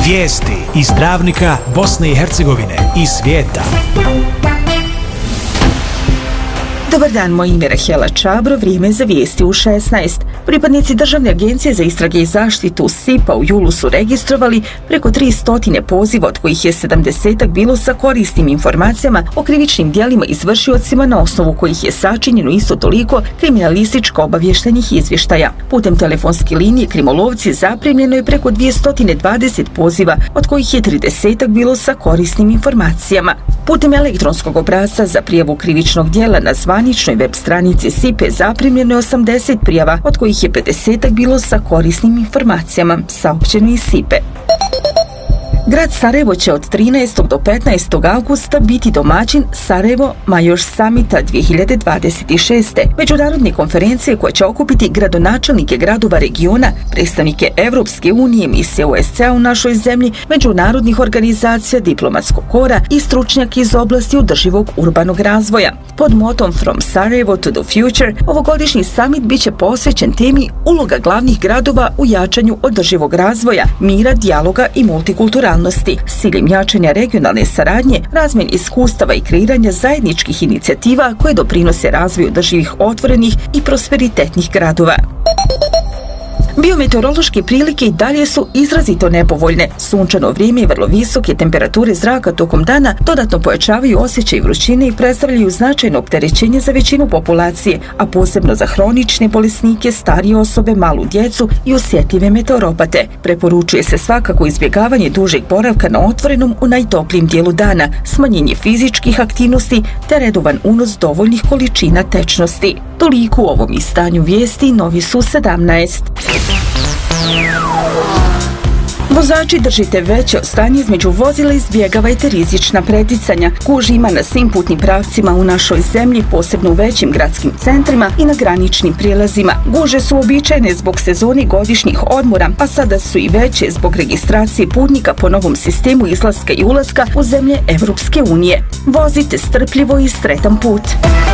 Vijesti iz Travnika, Bosne i Hercegovine i svijeta. Dobar dan, moje ime je Rahela Čabro, vrijeme za vijesti u 16. Pripadnici Državne agencije za istrage i zaštitu SIP-a u julu su registrovali preko 300 poziva, od kojih je 70-ak bilo sa korisnim informacijama o krivičnim djelima izvršiocima, na osnovu kojih je sačinjeno isto toliko kriminalističko-obavještajnih izvještaja. Putem telefonske linije Krimolovci zaprimljeno je preko 220 poziva, od kojih je 30-ak bilo sa korisnim informacijama. Putem elektronskog obrasca za prijavu krivičnog djela na zvaničnoj web stranici SIP-e zaprimljeno je 80 prijava, od kojih je 50-ak bilo sa korisnim informacijama, saopćeno iz SIP-e. Grad Sarajevo će od 13. do 15. augusta biti domaćin Sarajevo Majors Summita 2026. međunarodne konferencije koja će okupiti gradonačelnike gradova regiona, predstavnike Evropske unije, misije OSCE-a u našoj zemlji, međunarodnih organizacija, diplomatskog kora i stručnjaka iz oblasti održivog urbanog razvoja. Pod motom From Sarajevo to the Future, ovogodišnji summit biće posvećen temi uloga glavnih gradova u jačanju održivog razvoja, mira, dijaloga i multikulturalnosti, s ciljem jačanja regionalne saradnje, razmjene iskustava i kreiranja zajedničkih inicijativa koje doprinose razvoju održivih, otvorenih i prosperitetnih gradova. Biometeorološke prilike i dalje su izrazito nepovoljne. Sunčano vrijeme i vrlo visoke temperature zraka tokom dana dodatno pojačavaju osjećaj vrućine i predstavljaju značajno opterećenje za većinu populacije, a posebno za hronične bolesnike, starije osobe, malu djecu i osjetljive meteoropate. Preporučuje se svakako izbjegavanje dužeg boravka na otvorenom u najtoplijim dijelu dana, smanjenje fizičkih aktivnosti te redovan unos dovoljnih količina tečnosti. Toliko u ovom izdanju vijesti, novi su 17. Vozači, držite veće stanje između vozila, izbjegavajte rizična preticanja. Gužvi ima na svim putnim pravcima u našoj zemlji, posebno u većim gradskim centrima i na graničnim prijelazima. Gužve su uobičajene zbog sezoni godišnjih odmora, a sada su i veće zbog registracije putnika po novom sistemu izlaska i ulaska u zemlje Evropske unije. Vozite strpljivo i sretan put.